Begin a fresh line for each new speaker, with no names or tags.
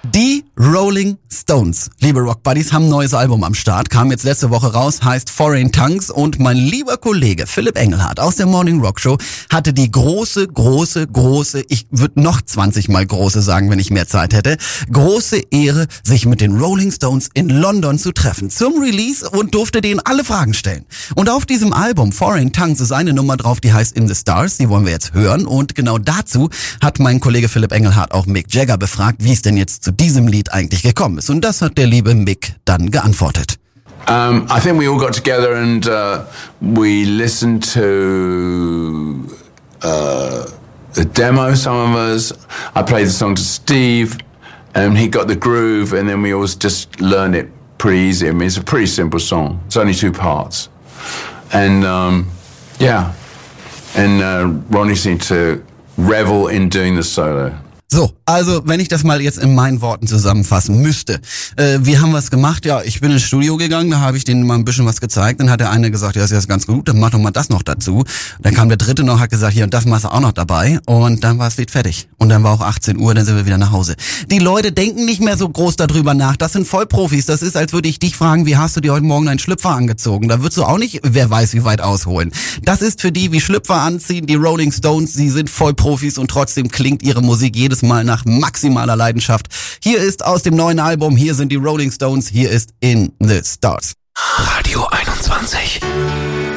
Die Rolling Stones, liebe Rock Buddies, haben ein neues Album am Start, kam jetzt letzte Woche raus, heißt Foreign Tongues, und mein lieber Kollege Philipp Engelhardt aus der Morning Rock Show hatte die große, ich würde noch 20 Mal große sagen, wenn ich mehr Zeit hätte, große Ehre, sich mit den Rolling Stones in London zu treffen zum Release und durfte denen alle Fragen stellen. Und auf diesem Album Foreign Tongues ist eine Nummer drauf, die heißt In the Stars, die wollen wir jetzt hören, und genau dazu hat mein Kollege Philipp Engelhardt auch Mick Jagger befragt, wie es denn jetzt zu diesem Lied eigentlich gekommen ist. Und das hat der liebe Mick dann geantwortet.
I think we all got together and we listened to the demo, some of us. I played the song to Steve and he got the groove, and then we all just learned it pretty easy. I mean, it's a pretty simple song. It's only 2 parts. And Ronnie seemed to revel in doing the solo.
So, also wenn ich das mal jetzt in meinen Worten zusammenfassen müsste. Wir haben was gemacht, ja, ich bin ins Studio gegangen, da habe ich denen mal ein bisschen was gezeigt, dann hat der eine gesagt, ja, ist jetzt ganz gut, dann mach doch mal das noch dazu. Dann kam der dritte noch, hat gesagt, hier, und das machst du auch noch dabei, und dann war das Lied fertig. Und dann war auch 18 Uhr, dann sind wir wieder nach Hause. Die Leute denken nicht mehr so groß darüber nach, das sind Vollprofis, das ist, als würde ich dich fragen, wie hast du dir heute Morgen einen Schlüpfer angezogen? Da würdest du auch nicht, wer weiß wie weit ausholen. Das ist für die wie Schlüpfer anziehen, die Rolling Stones, sie sind Vollprofis und trotzdem klingt ihre Musik jedes Mal nach maximaler Leidenschaft. Hier ist aus dem neuen Album, hier sind die Rolling Stones, hier ist In the Stars.
Radio 21.